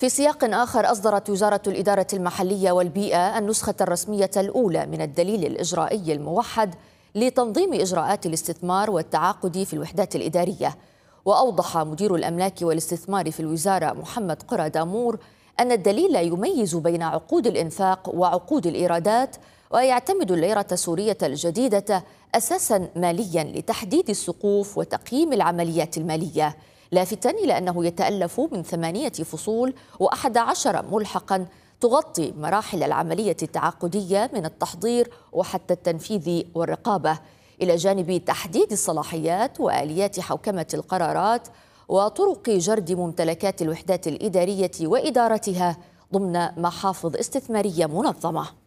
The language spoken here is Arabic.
في سياق آخر، أصدرت وزارة الإدارة المحلية والبيئة النسخة الرسمية الأولى من الدليل الإجرائي الموحد لتنظيم إجراءات الاستثمار والتعاقد في الوحدات الإدارية. وأوضح مدير الأملاك والاستثمار في الوزارة محمد قرى دامور أن الدليل يميز بين عقود الإنفاق وعقود الإيرادات، ويعتمد الليرة السورية الجديدة أساساً مالياً لتحديد السقوف وتقييم العمليات المالية، لافتاً إلى أنه يتألف من 8 فصول و11 ملحقاً تغطي مراحل العملية التعاقدية من التحضير وحتى التنفيذ والرقابة، إلى جانب تحديد الصلاحيات وآليات حوكمة القرارات وطرق جرد ممتلكات الوحدات الإدارية وإدارتها ضمن محافظ استثمارية منظمة.